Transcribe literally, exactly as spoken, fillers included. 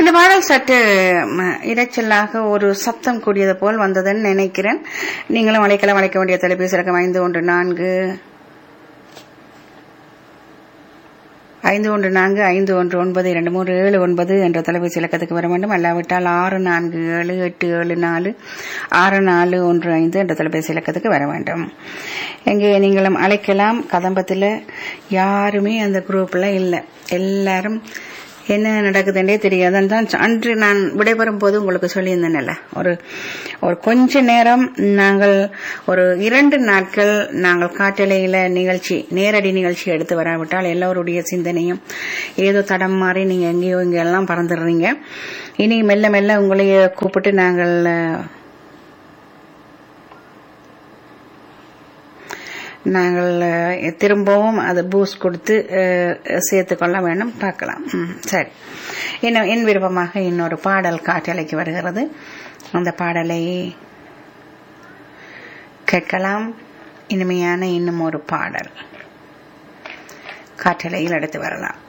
இந்த பாடல் சற்று இரைச்சலாக ஒரு சப்தம் கூடியது போல் வந்ததுன்னு நினைக்கிறேன். நீங்களும் அழைக்கலாம். அழைக்க வேண்டிய தொலைபேசி இலக்கம் ஐந்து ஒன்று நான்கு ஐந்து ஒன்று நான்கு ஐந்து ஒன்று ஒன்பது இரண்டு மூன்று ஏழு ஒன்பது என்ற தொலைபேசி இலக்கத்துக்கு வர வேண்டும். அல்லாவிட்டால் ஆறு நான்கு ஏழு எட்டு ஏழு நாலு ஆறு நாலு ஒன்று ஐந்து என்ற தொலைபேசி இலக்கத்துக்கு வர வேண்டும். எங்கே நீங்களும் அழைக்கலாம். கதம்பத்தில் யாருமே அந்த குரூப்ல இல்லை. எல்லாரும் என்ன நடக்குதுன்றே தெரியாது. தான் அன்று நான் விடைபெறும் போது உங்களுக்கு சொல்லியிருந்தேன்ல, ஒரு ஒரு கொஞ்ச நேரம் நாங்கள் ஒரு இரண்டு நாட்கள் நாங்கள் காட்டலையில நிகழ்ச்சி நேரடி நிகழ்ச்சி எடுத்து வராவிட்டால் எல்லோருடைய சிந்தனையும் ஏதோ தடம் மாறி நீங்க எங்கேயோ இங்க எல்லாம் பறந்துடுறீங்க. இனி மெல்ல மெல்ல உங்களைய கூப்பிட்டு நாங்கள் நாங்கள் திரும்பவும் அதை பூஸ்ட் கொடுத்து சேர்த்துக்கொள்ள வேண்டும். பார்க்கலாம். சரி, இன்னும் என் விருப்பமாக இன்னொரு பாடல் காற்றலைக்கு வருகிறது. அந்த பாடலை கேட்கலாம். இனிமையான இன்னும் ஒரு பாடல் காற்றலையில் எடுத்து வரலாம்.